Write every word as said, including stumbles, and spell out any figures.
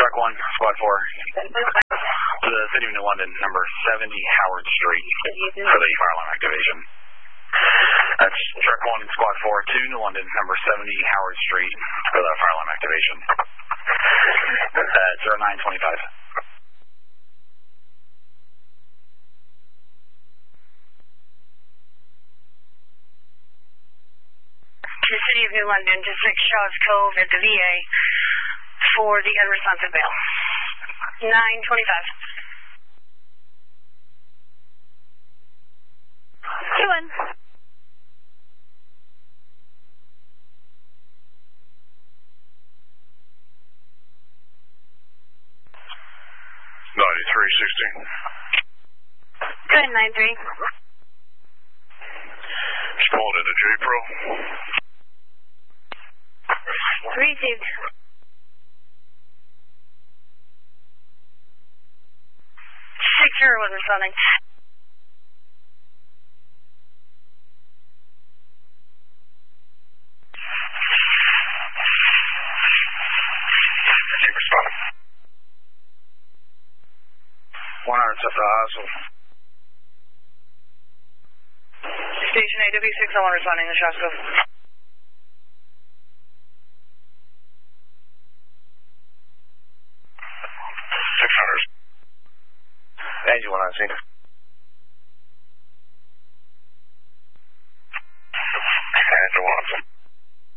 Truck one, Squad four. To the City of New London, number seventy Howard Street for the fire alarm activation. That's Truck one, Squad four to New London, number seventy Howard Street for the fire alarm activation. At zero nine twenty-five. To the City of New London, to six Shaw's Cove at the V A for the unresponsive bail. nine twenty-five. Two in. ninety-three sixteen. Good, nine three. Responded to J-Pro. Received. Six zero was responding. Responded. one hundred set the hustle. Station A W six oh one responding to Shaw's Cove. six hundred. Engine one on scene.